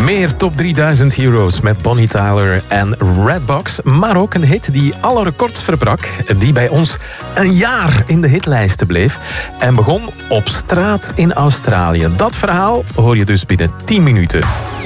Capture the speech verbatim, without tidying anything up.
Meer top drieduizend Heroes met Bonnie Tyler en Redbox. Maar ook een hit die alle records verbrak. Die bij ons een jaar in de hitlijsten bleef. En begon op straat in Australië. Dat verhaal hoor je dus binnen tien minuten.